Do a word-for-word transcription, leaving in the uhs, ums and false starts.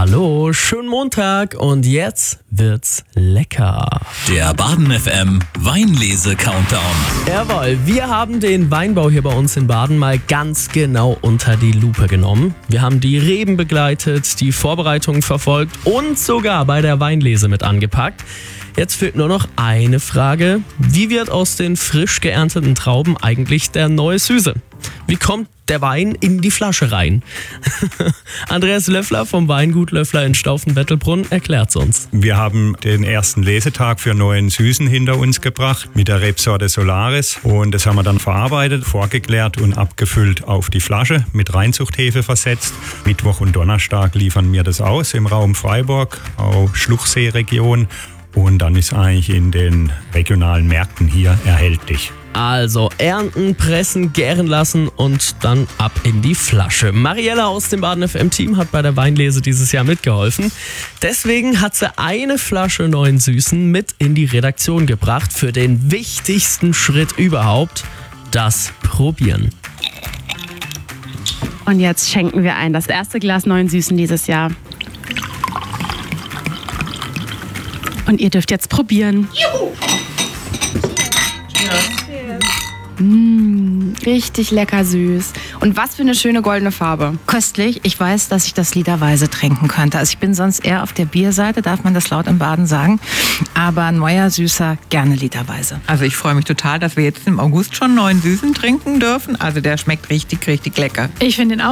Hallo, schönen Montag und jetzt wird's lecker. Der Baden F M Weinlese-Countdown. Jawohl, wir haben den Weinbau hier bei uns in Baden mal ganz genau unter die Lupe genommen. Wir haben die Reben begleitet, die Vorbereitungen verfolgt und sogar bei der Weinlese mit angepackt. Jetzt fehlt nur noch eine Frage. Wie wird aus den frisch geernteten Trauben eigentlich der neue Süße? Wie kommt der Wein in die Flasche rein? Andreas Löffler vom Weingut Löffler in Staufen-Wettelbrunn erklärt's uns. Wir haben den ersten Lesetag für neuen Süßen hinter uns gebracht mit der Rebsorte Solaris. Und das haben wir dann verarbeitet, vorgeklärt und abgefüllt auf die Flasche, mit Reinzuchthefe versetzt. Mittwoch und Donnerstag liefern wir das aus im Raum Freiburg, auch Schluchsee-Region. Und dann ist eigentlich in den regionalen Märkten hier erhältlich. Also ernten, pressen, gären lassen und dann ab in die Flasche. Mariella aus dem Baden F M-Team hat bei der Weinlese dieses Jahr mitgeholfen. Deswegen hat sie eine Flasche neuen Süßen mit in die Redaktion gebracht für den wichtigsten Schritt überhaupt, das Probieren. Und jetzt schenken wir ein das erste Glas neuen Süßen dieses Jahr. Und ihr dürft jetzt probieren. Juhu! Mmh, richtig lecker süß. Und was für eine schöne goldene Farbe. Köstlich. Ich weiß, dass ich das literweise trinken könnte. Also ich bin sonst eher auf der Bierseite, darf man das laut im Baden sagen. Aber neuer Süßer gerne literweise. Also ich freue mich total, dass wir jetzt im August schon neuen Süßen trinken dürfen. Also der schmeckt richtig, richtig lecker. Ich finde den auch